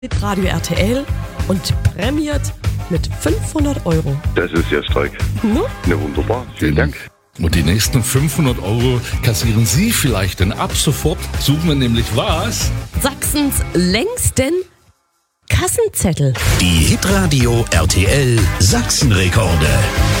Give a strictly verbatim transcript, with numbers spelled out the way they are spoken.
mit Radio R T L und prämiert mit fünfhundert Euro. Das ist ja stark. No? Na wunderbar, vielen Dank. Und die nächsten fünfhundert Euro kassieren Sie vielleicht, denn ab sofort suchen wir nämlich was? Sachsens längsten Kassenzettel. Die Hitradio R T L Sachsenrekorde.